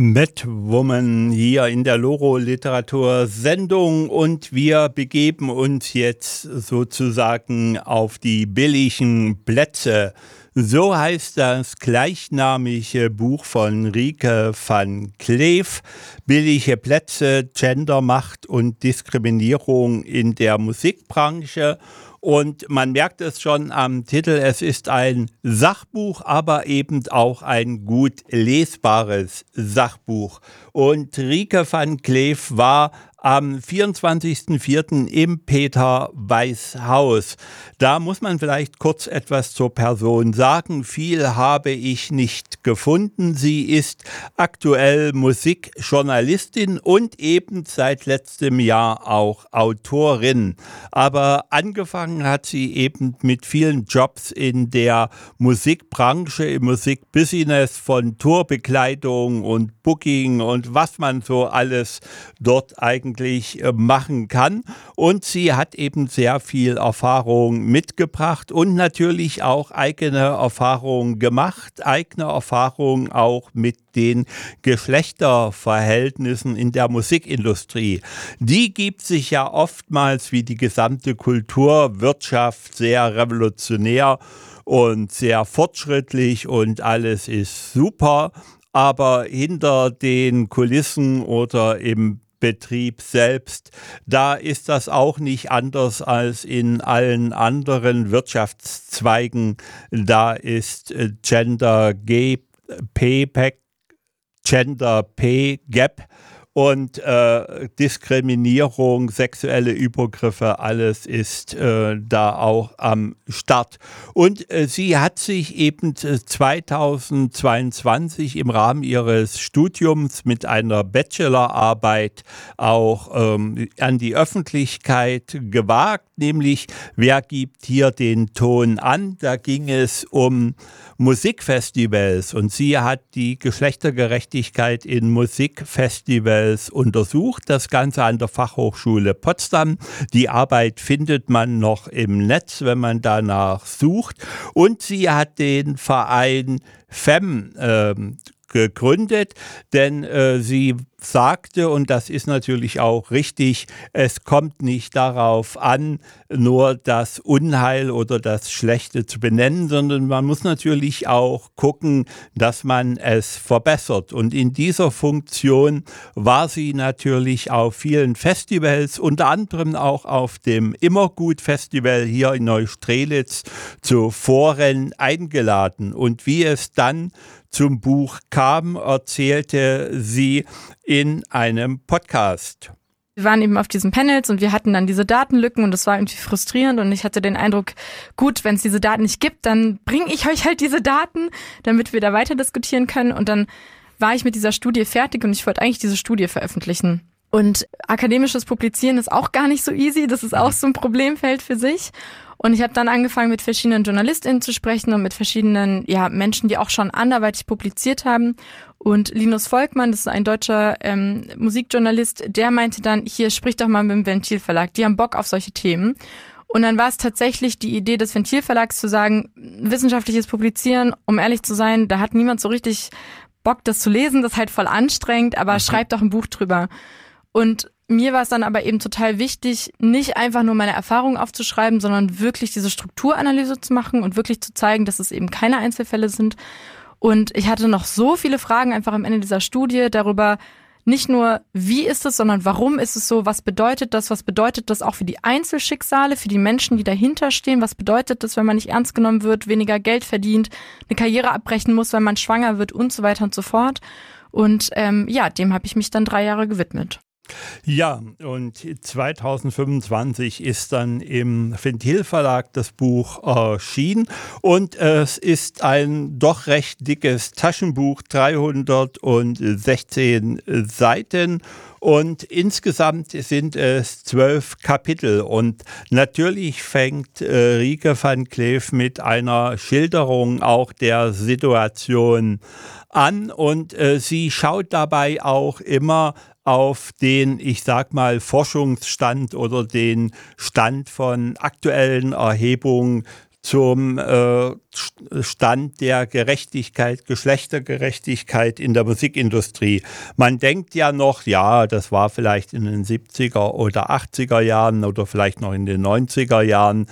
Mad Woman hier in der Loro-Literatur-Sendung und wir begeben uns jetzt sozusagen auf die billigen Plätze. So heißt das gleichnamige Buch von Rieke van Kleef. Billige Plätze, Gendermacht und Diskriminierung in der Musikbranche. Und man merkt es schon am Titel, es ist ein Sachbuch, aber eben auch ein gut lesbares Sachbuch. Und Rieke van Kleef war am 24.04. im Peter-Weiß-Haus. Da muss man vielleicht kurz etwas zur Person sagen. Viel habe ich nicht gefunden. Sie ist aktuell Musikjournalistin und eben seit letztem Jahr auch Autorin. Aber angefangen hat sie eben mit vielen Jobs in der Musikbranche, im Musikbusiness, von Tourbekleidung und Booking und was man so alles dort eigentlich machen kann. Und sie hat eben sehr viel Erfahrung mitgebracht und natürlich auch eigene Erfahrungen gemacht, eigene Erfahrungen auch mit den Geschlechterverhältnissen in der Musikindustrie. Die gibt sich ja oftmals wie die gesamte Kulturwirtschaft sehr revolutionär und sehr fortschrittlich und alles ist super, aber hinter den Kulissen oder im Betrieb selbst, da ist das auch nicht anders als in allen anderen Wirtschaftszweigen. Da ist Gender Pay Gap und Diskriminierung, sexuelle Übergriffe, alles ist da auch am Start. Und sie hat sich eben 2022 im Rahmen ihres Studiums mit einer Bachelorarbeit auch an die Öffentlichkeit gewagt, nämlich wer gibt hier den Ton an? Da ging es um Musikfestivals und sie hat die Geschlechtergerechtigkeit in Musikfestivals untersucht, das Ganze an der Fachhochschule Potsdam. Die Arbeit findet man noch im Netz, wenn man danach sucht. Und sie hat den Verein FEM gegründet, denn sie sagte, und das ist natürlich auch richtig, es kommt nicht darauf an, nur das Unheil oder das Schlechte zu benennen, sondern man muss natürlich auch gucken, dass man es verbessert. Und in dieser Funktion war sie natürlich auf vielen Festivals, unter anderem auch auf dem Immergut-Festival hier in Neustrelitz zu Vorrennen eingeladen. Und wie es dann zum Buch kam, erzählte sie in einem Podcast. Wir waren eben auf diesen Panels und wir hatten dann diese Datenlücken und das war irgendwie frustrierend und ich hatte den Eindruck, gut, wenn es diese Daten nicht gibt, dann bringe ich euch halt diese Daten, damit wir da weiter diskutieren können und dann war ich mit dieser Studie fertig und ich wollte eigentlich diese Studie veröffentlichen. Und akademisches Publizieren ist auch gar nicht so easy, das ist auch so ein Problemfeld für sich. Und ich habe dann angefangen, mit verschiedenen JournalistInnen zu sprechen und mit verschiedenen Menschen, die auch schon anderweitig publiziert haben. Und Linus Volkmann, das ist ein deutscher Musikjournalist, der meinte dann, hier, sprich doch mal mit dem Ventilverlag, die haben Bock auf solche Themen. Und dann war es tatsächlich die Idee des Ventilverlags zu sagen, wissenschaftliches Publizieren, um ehrlich zu sein, da hat niemand so richtig Bock, das zu lesen, das ist halt voll anstrengend, aber schreibt doch ein Buch drüber. Und mir war es dann aber eben total wichtig, nicht einfach nur meine Erfahrungen aufzuschreiben, sondern wirklich diese Strukturanalyse zu machen und wirklich zu zeigen, dass es eben keine Einzelfälle sind. Und ich hatte noch so viele Fragen einfach am Ende dieser Studie darüber, nicht nur, wie ist es, sondern warum ist es so, was bedeutet das auch für die Einzelschicksale, für die Menschen, die dahinter stehen, was bedeutet das, wenn man nicht ernst genommen wird, weniger Geld verdient, eine Karriere abbrechen muss, wenn man schwanger wird und so weiter und so fort. Und dem habe ich mich dann 3 Jahre gewidmet. Ja, und 2025 ist dann im Ventilverlag das Buch erschienen und es ist ein doch recht dickes Taschenbuch, 316 Seiten und insgesamt sind es 12 Kapitel und natürlich fängt Rieke van Kleef mit einer Schilderung auch der Situation an und sie schaut dabei auch immer auf den, ich sag mal, Forschungsstand oder den Stand von aktuellen Erhebungen zum Stand der Gerechtigkeit, Geschlechtergerechtigkeit in der Musikindustrie. Man denkt ja noch, ja, das war vielleicht in den 70er oder 80er Jahren oder vielleicht noch in den 90er Jahren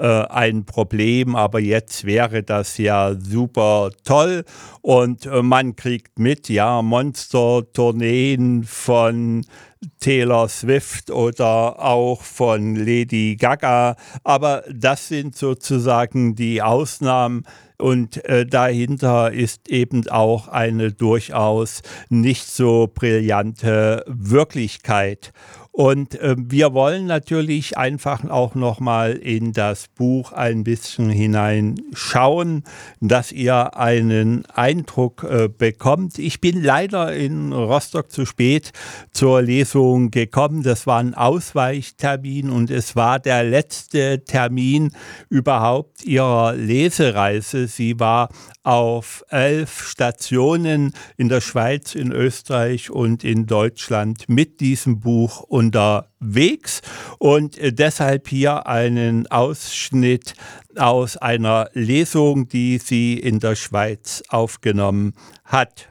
ein Problem, aber jetzt wäre das ja super toll und man kriegt mit, ja, Monster-Tourneen von Taylor Swift oder auch von Lady Gaga, aber das sind sozusagen die Ausnahmen und dahinter ist eben auch eine durchaus nicht so brillante Wirklichkeit. Und wir wollen natürlich einfach auch nochmal in das Buch ein bisschen hineinschauen, dass ihr einen Eindruck bekommt. Ich bin leider in Rostock zu spät zur Lesung gekommen. Das war ein Ausweichtermin und es war der letzte Termin überhaupt ihrer Lesereise. Sie war auf 11 Stationen in der Schweiz, in Österreich und in Deutschland mit diesem Buch unterwegs und deshalb hier einen Ausschnitt aus einer Lesung, die sie in der Schweiz aufgenommen hat.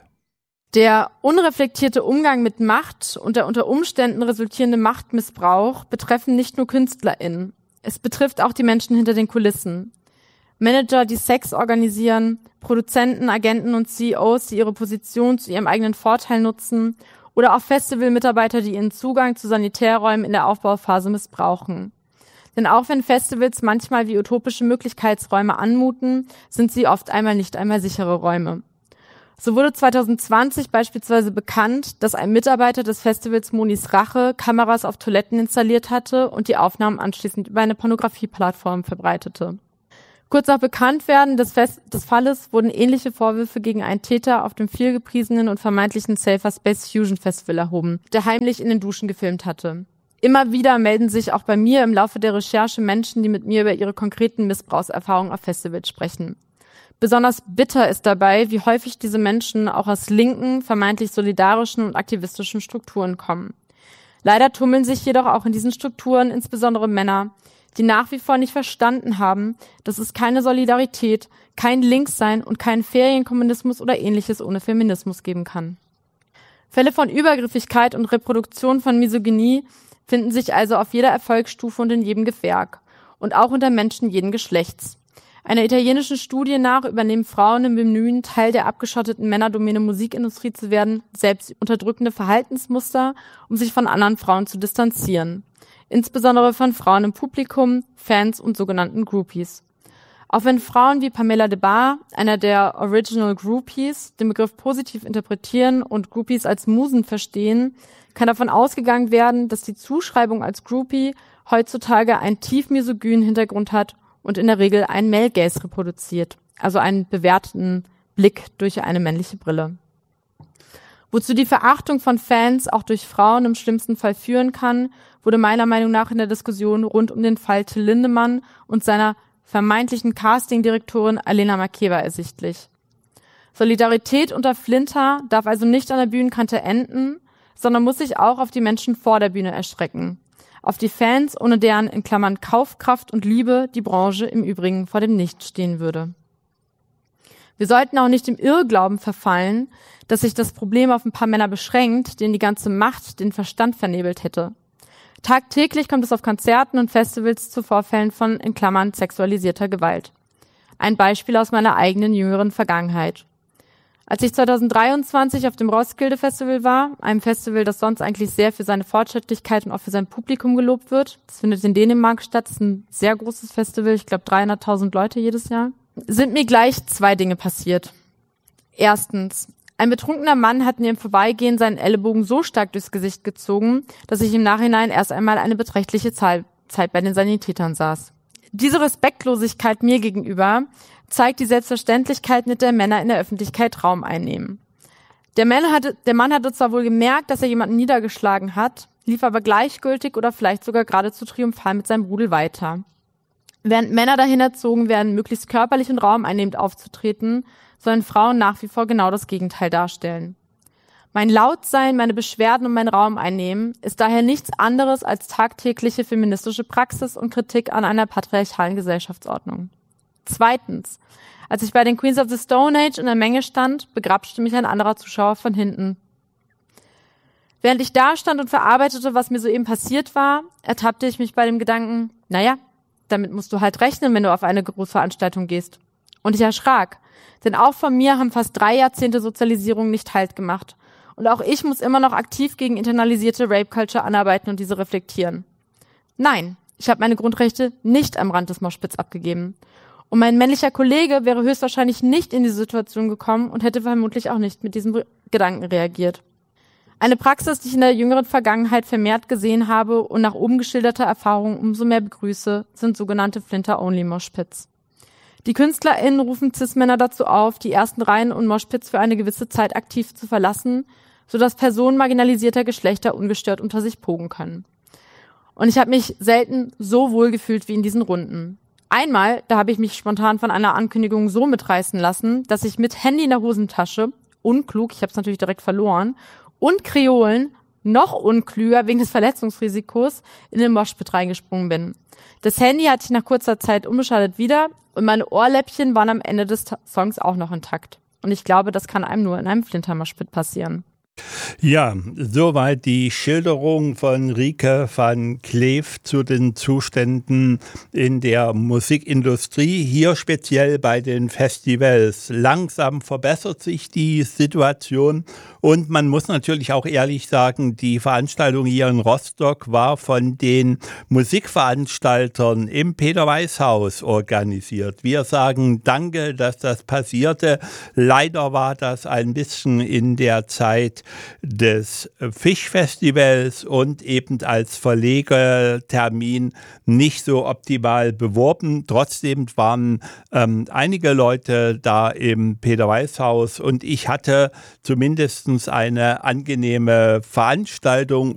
Der unreflektierte Umgang mit Macht und der unter Umständen resultierende Machtmissbrauch betreffen nicht nur KünstlerInnen. Es betrifft auch die Menschen hinter den Kulissen. Manager, die Sex organisieren, Produzenten, Agenten und CEOs, die ihre Position zu ihrem eigenen Vorteil nutzen oder auch Festivalmitarbeiter, die ihren Zugang zu Sanitärräumen in der Aufbauphase missbrauchen. Denn auch wenn Festivals manchmal wie utopische Möglichkeitsräume anmuten, sind sie oft nicht einmal sichere Räume. So wurde 2020 beispielsweise bekannt, dass ein Mitarbeiter des Festivals Monis Rache Kameras auf Toiletten installiert hatte und die Aufnahmen anschließend über eine Pornografie-Plattform verbreitete. Kurz nach Bekanntwerden des Falles wurden ähnliche Vorwürfe gegen einen Täter auf dem vielgepriesenen und vermeintlichen Safer Space Fusion Festival erhoben, der heimlich in den Duschen gefilmt hatte. Immer wieder melden sich auch bei mir im Laufe der Recherche Menschen, die mit mir über ihre konkreten Missbrauchserfahrungen auf Festivals sprechen. Besonders bitter ist dabei, wie häufig diese Menschen auch aus linken, vermeintlich solidarischen und aktivistischen Strukturen kommen. Leider tummeln sich jedoch auch in diesen Strukturen insbesondere Männer, die nach wie vor nicht verstanden haben, dass es keine Solidarität, kein Linkssein und keinen Ferienkommunismus oder Ähnliches ohne Feminismus geben kann. Fälle von Übergriffigkeit und Reproduktion von Misogynie finden sich also auf jeder Erfolgsstufe und in jedem Gewerk und auch unter Menschen jeden Geschlechts. Einer italienischen Studie nach übernehmen Frauen im Bemühen, Teil der abgeschotteten Männerdomäne Musikindustrie zu werden, selbst unterdrückende Verhaltensmuster, um sich von anderen Frauen zu distanzieren. Insbesondere von Frauen im Publikum, Fans und sogenannten Groupies. Auch wenn Frauen wie Pamela de Bar, einer der Original Groupies, den Begriff positiv interpretieren und Groupies als Musen verstehen, kann davon ausgegangen werden, dass die Zuschreibung als Groupie heutzutage einen tief misogynen Hintergrund hat und in der Regel einen Male Gaze reproduziert, also einen bewerteten Blick durch eine männliche Brille. Wozu die Verachtung von Fans auch durch Frauen im schlimmsten Fall führen kann, wurde meiner Meinung nach in der Diskussion rund um den Fall Till Lindemann und seiner vermeintlichen Castingdirektorin Alena Makeba ersichtlich. Solidarität unter Flinter darf also nicht an der Bühnenkante enden, sondern muss sich auch auf die Menschen vor der Bühne erstrecken. Auf die Fans, ohne deren in Klammern Kaufkraft und Liebe die Branche im Übrigen vor dem Nichts stehen würde. Wir sollten auch nicht im Irrglauben verfallen, dass sich das Problem auf ein paar Männer beschränkt, denen die ganze Macht den Verstand vernebelt hätte. Tagtäglich kommt es auf Konzerten und Festivals zu Vorfällen von, in Klammern, sexualisierter Gewalt. Ein Beispiel aus meiner eigenen jüngeren Vergangenheit. Als ich 2023 auf dem Roskilde Festival war, einem Festival, das sonst eigentlich sehr für seine Fortschrittlichkeit und auch für sein Publikum gelobt wird, das findet in Dänemark statt, das ist ein sehr großes Festival, ich glaube 300.000 Leute jedes Jahr, sind mir gleich 2 Dinge passiert. Erstens, ein betrunkener Mann hat mir im Vorbeigehen seinen Ellenbogen so stark durchs Gesicht gezogen, dass ich im Nachhinein erst einmal eine beträchtliche Zeit bei den Sanitätern saß. Diese Respektlosigkeit mir gegenüber zeigt die Selbstverständlichkeit, mit der Männer in der Öffentlichkeit Raum einnehmen. Der Mann hatte zwar wohl gemerkt, dass er jemanden niedergeschlagen hat, lief aber gleichgültig oder vielleicht sogar geradezu triumphal mit seinem Rudel weiter. Während Männer dahin erzogen werden, möglichst körperlich und raumeinnehmend aufzutreten, sollen Frauen nach wie vor genau das Gegenteil darstellen. Mein Lautsein, meine Beschwerden und mein Raum einnehmen ist daher nichts anderes als tagtägliche feministische Praxis und Kritik an einer patriarchalen Gesellschaftsordnung. Zweitens, als ich bei den Queens of the Stone Age in der Menge stand, begrapschte mich ein anderer Zuschauer von hinten. Während ich da stand und verarbeitete, was mir soeben passiert war, ertappte ich mich bei dem Gedanken, naja, damit musst du halt rechnen, wenn du auf eine Großveranstaltung gehst. Und ich erschrak, denn auch von mir haben fast 3 Jahrzehnte Sozialisierung nicht Halt gemacht. Und auch ich muss immer noch aktiv gegen internalisierte Rape-Culture anarbeiten und diese reflektieren. Nein, ich habe meine Grundrechte nicht am Rand des Moshpits abgegeben. Und mein männlicher Kollege wäre höchstwahrscheinlich nicht in diese Situation gekommen und hätte vermutlich auch nicht mit diesem Gedanken reagiert. Eine Praxis, die ich in der jüngeren Vergangenheit vermehrt gesehen habe und nach oben geschilderter Erfahrungen umso mehr begrüße, sind sogenannte Flinter-Only-Moshpits. Die KünstlerInnen rufen Cis-Männer dazu auf, die ersten Reihen und Moshpits für eine gewisse Zeit aktiv zu verlassen, sodass Personen marginalisierter Geschlechter ungestört unter sich pogen können. Und ich habe mich selten so wohl gefühlt wie in diesen Runden. Einmal, da habe ich mich spontan von einer Ankündigung so mitreißen lassen, dass ich mit Handy in der Hosentasche, unklug, ich habe es natürlich direkt verloren, und Kreolen, noch unklüger wegen des Verletzungsrisikos, in den Moshpit reingesprungen bin. Das Handy hatte ich nach kurzer Zeit unbeschadet wieder und meine Ohrläppchen waren am Ende des Songs auch noch intakt. Und ich glaube, das kann einem nur in einem Flinter-Moshpit passieren. Ja, soweit die Schilderung von Rike van Kleef zu den Zuständen in der Musikindustrie, hier speziell bei den Festivals. Langsam verbessert sich die Situation und man muss natürlich auch ehrlich sagen, die Veranstaltung hier in Rostock war von den Musikveranstaltern im Peter-Weiß-Haus organisiert. Wir sagen danke, dass das passierte. Leider war das ein bisschen in der Zeit des Fischfestivals und eben als Verlegertermin nicht so optimal beworben. Trotzdem waren einige Leute da im Peter-Weiß-Haus und ich hatte zumindest eine angenehme Veranstaltung